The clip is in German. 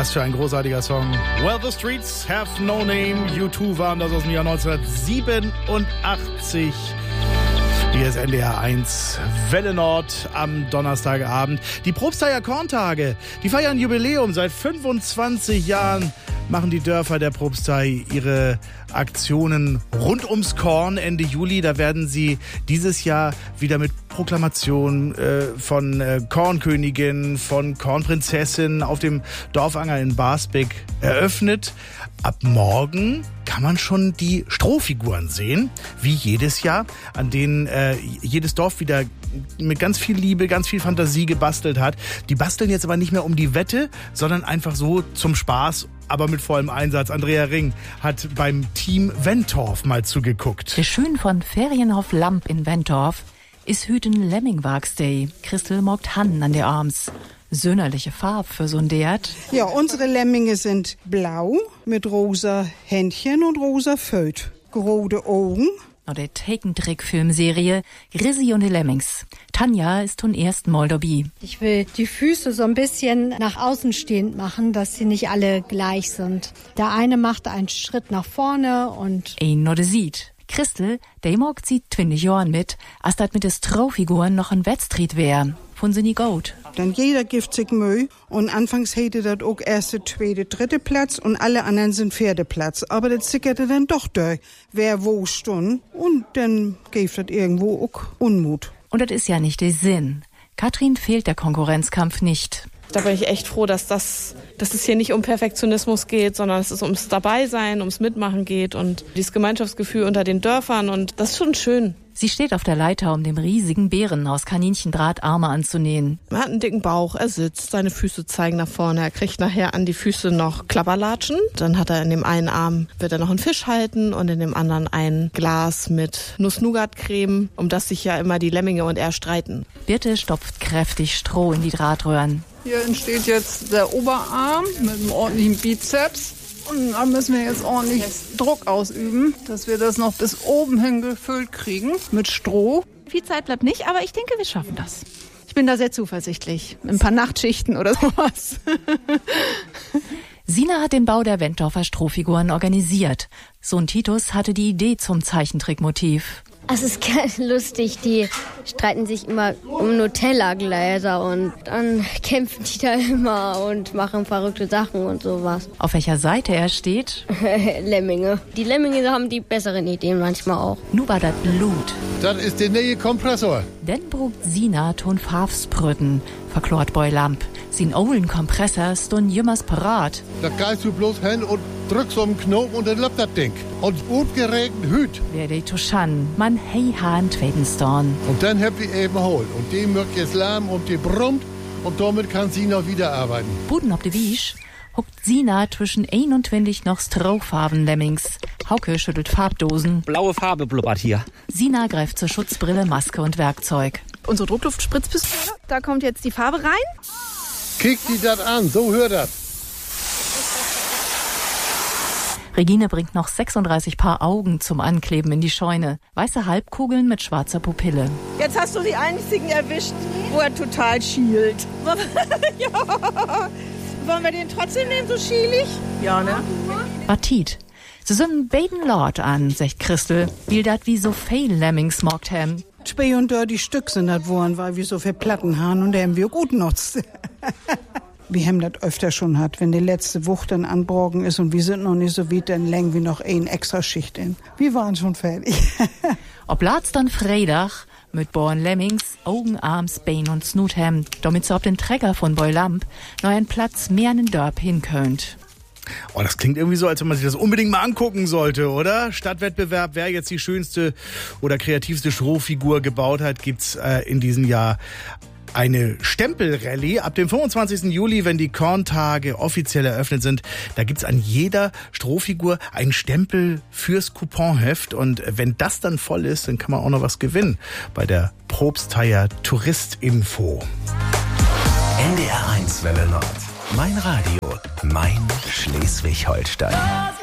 Was für ein großartiger Song. Well, the streets have no name. U2 waren das aus dem Jahr 1987. Hier ist NDR 1 Welle Nord am Donnerstagabend. Die Probstheyer Korntage, die feiern Jubiläum. Seit 25 Jahren machen die Dörfer der Probstei ihre Aktionen rund ums Korn Ende Juli. Da werden sie dieses Jahr wieder mit Proklamationen von Kornkönigin, von Kornprinzessin auf dem Dorfanger in Barsbek eröffnet. Ab morgen kann man schon die Strohfiguren sehen, wie jedes Jahr, an denen jedes Dorf wieder mit ganz viel Liebe, ganz viel Fantasie gebastelt hat. Die basteln jetzt aber nicht mehr um die Wette, sondern einfach so zum Spaß, aber mit vollem Einsatz. Andrea Ring hat beim Team Wentorf mal zugeguckt. Der Schön von Ferienhof Lamp in Wentorf ist hüten Lemmingwagsday. Christel mogt Hannen an der Arms. Sönerliche Farbe für so ein Dert. Ja, unsere Lemminge sind blau mit rosa Händchen und rosa Föt. Rote Augen. Der Takentrick-Filmserie Grissi und die Lemmings. Tanja ist zum ersten Mal dabei. Ich will die Füße so ein bisschen nach außen stehend machen, dass sie nicht alle gleich sind. Der eine macht einen Schritt nach vorne und... Ein oder sieht. Christel, der mag sie 20 Jahren mit, als das mit den Strohfiguren noch ein Wettstreit wär. Von sie nie gut. Dann jeder gibt sich Mühe und anfangs hätte das auch erste, zweite, dritte Platz und alle anderen sind vierte Platz. Aber das zickerte dann doch durch, wer wo stund und dann gibt das irgendwo auch Unmut. Und das ist ja nicht der Sinn. Katrin fehlt der Konkurrenzkampf nicht. Da bin ich echt froh, dass es hier nicht um Perfektionismus geht, sondern dass es ums Dabeisein, ums Mitmachen geht und dieses Gemeinschaftsgefühl unter den Dörfern und das ist schon schön. Sie steht auf der Leiter, um dem riesigen Bären aus Kaninchendraht Arme anzunähen. Er hat einen dicken Bauch, er sitzt, seine Füße zeigen nach vorne, er kriegt nachher an die Füße noch Klapperlatschen. Dann hat er in dem einen Arm, wird er noch einen Fisch halten und in dem anderen ein Glas mit Nuss-Nougat-Creme, um das sich ja immer die Lemminge und er streiten. Birte stopft kräftig Stroh in die Drahtröhren. Hier entsteht jetzt der Oberarm mit einem ordentlichen Bizeps. Und da müssen wir jetzt ordentlich Druck ausüben, dass wir das noch bis oben hin gefüllt kriegen mit Stroh. Viel Zeit bleibt nicht, aber ich denke, wir schaffen das. Ich bin da sehr zuversichtlich. Ein paar Nachtschichten oder sowas. Sina hat den Bau der Wentorfer Strohfiguren organisiert. Sohn Titus hatte die Idee zum Zeichentrickmotiv. Es ist ganz lustig, die streiten sich immer um Nutella-Gläser und dann kämpfen die da immer und machen verrückte Sachen und sowas. Auf welcher Seite er steht? Lemminge. Die Lemminge haben die besseren Ideen manchmal auch. Nu war das Blut. Das ist der neue Kompressor. Denn brugt Sina ton Farfsprütten, verklort Boy Lamp. Sin Ohlen Kompressor stun jümmers parat. Da gehst du bloß hin und drückst auf den Knopf und dann läuft das Ding. Und gut geregnet Hüt. Wer de Tuschan, man hey Hahn Tweedenstorn. Und dann hab ich eben holt. Und die mögt jetzt lahm und die brummt. Und damit kann sie noch wieder arbeiten. Buden ob de Wiesch huckt Sina zwischen 21 noch Strohfarben Lemmings. Hauke schüttelt Farbdosen. Blaue Farbe blubbert hier. Sina greift zur Schutzbrille, Maske und Werkzeug. Unsere Druckluftspritzpistole, da kommt jetzt die Farbe rein. Kick die das an, so hört das. Regine bringt noch 36 Paar Augen zum Ankleben in die Scheune. Weiße Halbkugeln mit schwarzer Pupille. Jetzt hast du die einzigen erwischt, wo er total schielt. Ja. Wollen wir den trotzdem nehmen, so schielig? Ja, ne? Batit. Sie sind beiden Lord an, sagt Christel, weil dat wie so viel Lemmings mogt hem. 32 Stück sind das geworden, weil wir so viel Platten haben und der haben wir gut nutzt. Wir haben das öfter schon hat, wenn die letzte Wucht dann anbrochen ist und wir sind noch nicht so weit, dann legen wir noch eine extra Schicht in. Wir waren schon fertig. Ob Latz dann Freitag mit Born Lemmings, Augen, Arms, Bein und Snuthem, damit sie auf den Trecker von Boy Lamp noch einen Platz mehr in den Dörp hin könnt. Oh, das klingt irgendwie so, als wenn man sich das unbedingt mal angucken sollte, oder? Stadtwettbewerb, wer jetzt die schönste oder kreativste Strohfigur gebaut hat, gibt's in diesem Jahr eine Stempelrallye ab dem 25. Juli, wenn die Korntage offiziell eröffnet sind. Da gibt's an jeder Strohfigur einen Stempel fürs Couponheft. Und wenn das dann voll ist, dann kann man auch noch was gewinnen bei der Probstheyer Touristinfo. NDR 1 Welle Nord. Mein Radio, mein Schleswig-Holstein.